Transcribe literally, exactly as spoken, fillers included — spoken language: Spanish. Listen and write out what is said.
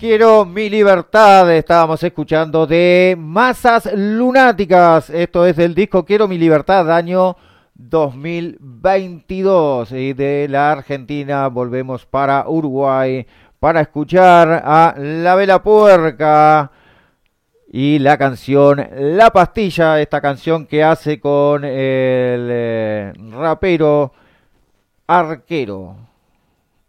Quiero mi libertad, estábamos escuchando de Masas Lunáticas, esto es del disco Quiero mi libertad, año dos mil veintidós, y de la Argentina volvemos para Uruguay para escuchar a La Vela Puerca y la canción La Pastilla, esta canción que hace con el eh, rapero Arquero.